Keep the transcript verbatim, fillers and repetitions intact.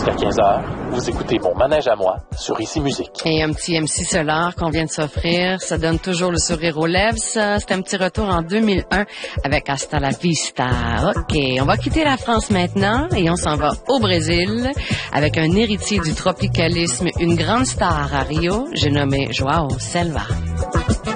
Jusqu'à quinze heures, vous écoutez Mon Manège à moi sur Ici Musique. Et un petit M C Solar qu'on vient de s'offrir, ça donne toujours le sourire aux lèvres, ça. C'est un petit retour en deux mille un avec Hasta la Vista. OK, on va quitter la France maintenant et on s'en va au Brésil avec un héritier du tropicalisme, une grande star à Rio, j'ai nommé João Selva.